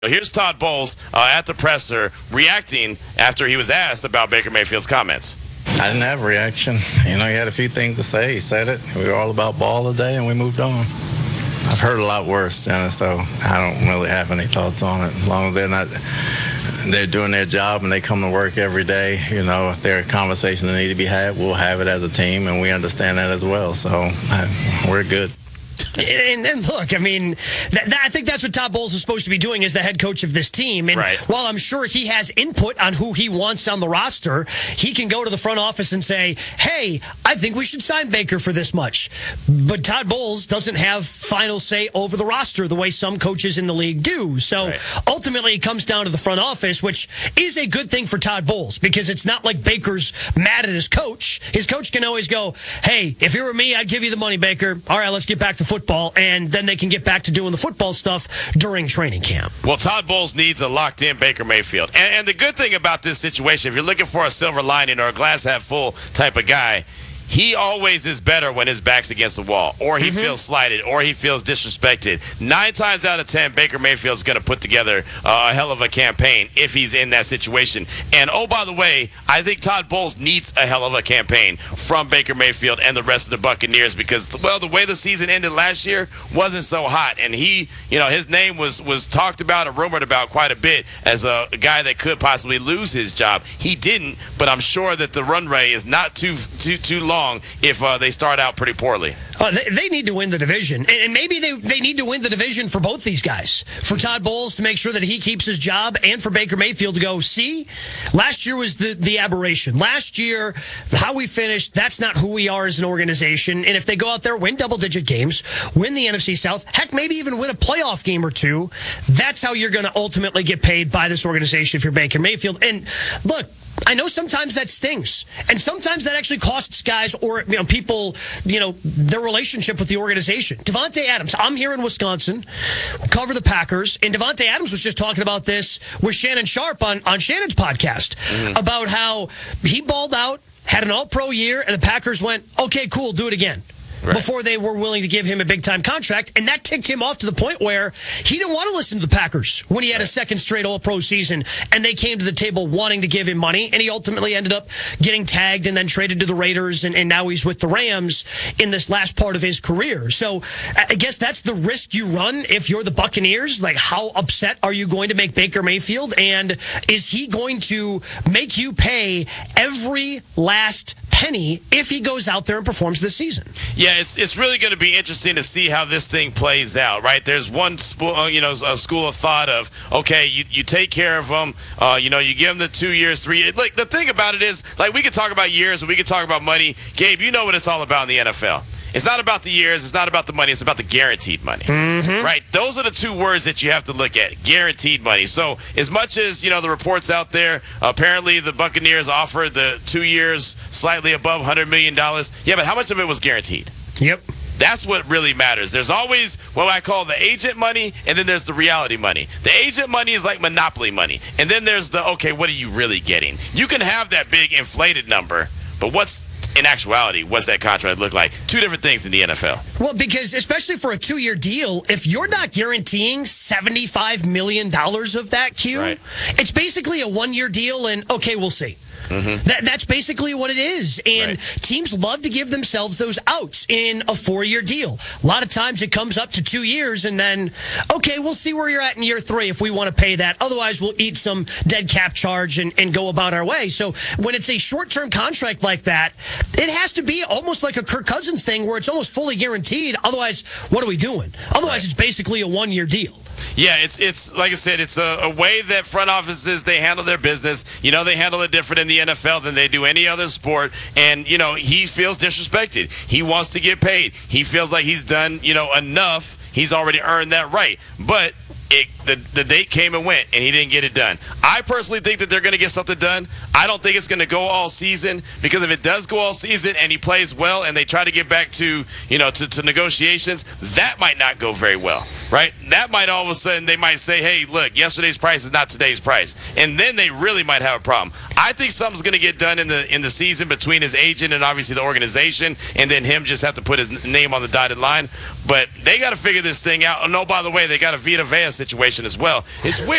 Here's Todd Bowles at the presser reacting after he was asked about Baker Mayfield's comments. I didn't have a reaction. He had a few things to say. He said it. We were all about ball today, and we moved on. I've heard a lot worse, so I don't really have any thoughts on it. As long as they're doing their job and they come to work every day, if there are conversations that need to be had, we'll have it as a team, and we understand that as well. So we're good. And look, I think that's what Todd Bowles is supposed to be doing as the head coach of this team. And while I'm sure he has input on who he wants on the roster, he can go to the front office and say, hey, I think we should sign Baker for this much. But Todd Bowles doesn't have final say over the roster the way some coaches in the league do. So ultimately, it comes down to the front office, which is a good thing for Todd Bowles because it's not like Baker's mad at his coach. His coach can always go, hey, if you were me, I'd give you the money, Baker. All right, let's get back to football, and then they can get back to doing the football stuff during training camp. Well, Todd Bowles needs a locked-in Baker Mayfield. And the good thing about this situation, if you're looking for a silver lining or a glass-half-full type of guy, he always is better when his back's against the wall, or he feels slighted, or he feels disrespected. 9 times out of 10, Baker Mayfield's going to put together a hell of a campaign if he's in that situation. And, oh, by the way, I think Todd Bowles needs a hell of a campaign from Baker Mayfield and the rest of the Buccaneers because, well, the way the season ended last year wasn't so hot. And he, his name was talked about and rumored about quite a bit as a guy that could possibly lose his job. He didn't, but I'm sure that the runway is not too long if they start out pretty poorly. They need to win the division. And maybe they need to win the division for both these guys. For Todd Bowles to make sure that he keeps his job and for Baker Mayfield to go, see, last year was the aberration. Last year, how we finished, that's not who we are as an organization. And if they go out there, win double-digit games, win the NFC South, heck, maybe even win a playoff game or two, that's how you're going to ultimately get paid by this organization if you're Baker Mayfield. And look, I know sometimes that stings, and sometimes that actually costs guys or people, their relationship with the organization. Davante Adams, I'm here in Wisconsin, cover the Packers, and Davante Adams was just talking about this with Shannon Sharp on Shannon's podcast about how he balled out, had an all-pro year, and the Packers went, okay, cool, do it again. Before they were willing to give him a big-time contract, and that ticked him off to the point where he didn't want to listen to the Packers when he had a second straight All-Pro season, and they came to the table wanting to give him money, and he ultimately ended up getting tagged and then traded to the Raiders, and now he's with the Rams in this last part of his career. So I guess that's the risk you run if you're the Buccaneers. Like, how upset are you going to make Baker Mayfield, and is he going to make you pay every last penny if he goes out there and performs this season? Yeah, it's really going to be interesting to see how this thing plays out, right? There's one school of thought of, okay, you take care of them, you give them the 2 years, 3 years. Like, the thing about it is, like, we could talk about years and we could talk about money. Gabe, you know what it's all about in the NFL. It's not about the years. It's not about the money. It's about the guaranteed money, right? Those are the two words that you have to look at, guaranteed money. So as much as, the reports out there, apparently the Buccaneers offered the 2 years slightly above $100 million. Yeah, but how much of it was guaranteed? Yep. That's what really matters. There's always what I call the agent money, and then there's the reality money. The agent money is like monopoly money. And then there's the, okay, what are you really getting? You can have that big inflated number, but in actuality, what's that contract look like? Two different things in the NFL. Well, because especially for a 2-year deal, if you're not guaranteeing $75 million of that, it's basically a 1-year deal, and okay, we'll see. That's basically what it is. And teams love to give themselves those outs in a 4-year deal. A lot of times it comes up to 2 years and then, okay, we'll see where you're at in year 3 if we want to pay that. Otherwise, we'll eat some dead cap charge and go about our way. So when it's a short-term contract like that, it has to be almost like a Kirk Cousins thing where it's almost fully guaranteed. Otherwise, what are we doing? Otherwise, it's basically a 1-year deal. Yeah, it's like I said, it's a way that front offices, they handle their business. They handle it different in the NFL than they do any other sport. And, he feels disrespected. He wants to get paid. He feels like he's done, enough. He's already earned that right. But the date came and went, and he didn't get it done. I personally think that they're going to get something done. I don't think it's going to go all season, because if it does go all season and he plays well and they try to get back to, to negotiations, that might not go very well. right? That might all of a sudden, they might say, hey, look, yesterday's price is not today's price. And then they really might have a problem. I think something's going to get done in the season between his agent and obviously the organization, and then him just have to put his name on the dotted line. But they got to figure this thing out. Oh, no, by the way, they got a Vita Vea situation as well. It's weird.